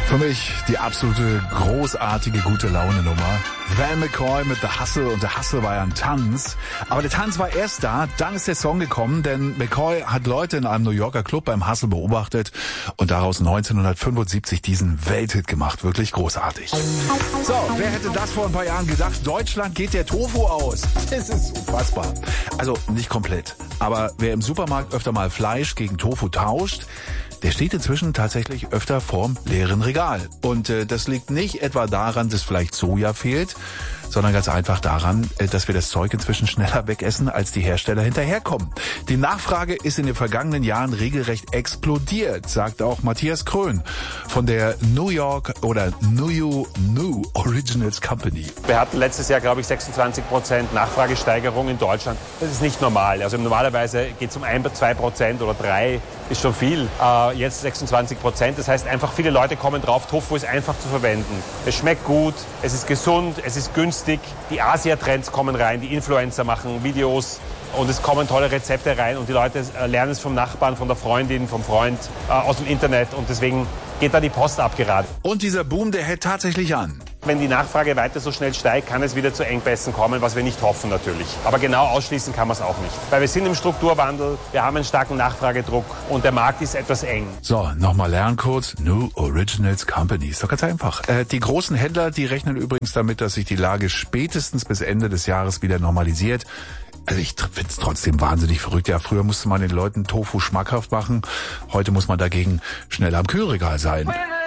Für mich die absolute großartige Gute-Laune-Nummer. Van McCoy mit The Hustle, und der Hustle war ja ein Tanz. Aber der Tanz war erst da, dann ist der Song gekommen, denn McCoy hat Leute in einem New Yorker Club beim Hustle beobachtet und daraus 1975 diesen Welthit gemacht. Wirklich großartig. So, wer hätte das vor ein paar Jahren gedacht? Deutschland geht der Tofu aus. Das ist unfassbar. Also nicht komplett. Aber wer im Supermarkt öfter mal Fleisch gegen Tofu tauscht, der steht inzwischen tatsächlich öfter vorm leeren Regal. Und das liegt nicht etwa daran, dass vielleicht Soja fehlt, sondern ganz einfach daran, dass wir das Zeug inzwischen schneller wegessen, als die Hersteller hinterherkommen. Die Nachfrage ist in den vergangenen Jahren regelrecht explodiert, sagt auch Matthias Krön von der New York oder New Originals Company. Wir hatten letztes Jahr, glaube ich, 26% Nachfragesteigerung in Deutschland. Das ist nicht normal. Also normalerweise geht es um 1-2% oder 3%, ist schon viel. Jetzt 26%. Das heißt einfach, viele Leute kommen drauf, Tofu ist einfach zu verwenden. Es schmeckt gut, es ist gesund, es ist günstig. Die Asia-Trends kommen rein, die Influencer machen Videos und es kommen tolle Rezepte rein und die Leute lernen es vom Nachbarn, von der Freundin, vom Freund, aus dem Internet, und deswegen geht da die Post ab gerade. Und dieser Boom, der hält tatsächlich an. Wenn die Nachfrage weiter so schnell steigt, kann es wieder zu Engpässen kommen, was wir nicht hoffen natürlich. Aber genau ausschließen kann man es auch nicht. Weil wir sind im Strukturwandel, wir haben einen starken Nachfragedruck und der Markt ist etwas eng. So, nochmal Lerncode, New Originals Company. Ist doch ganz einfach. Die großen Händler, die rechnen übrigens damit, dass sich die Lage spätestens bis Ende des Jahres wieder normalisiert. Also ich find's trotzdem wahnsinnig verrückt. Ja, früher musste man den Leuten Tofu schmackhaft machen. Heute muss man dagegen schnell am Kühlregal sein.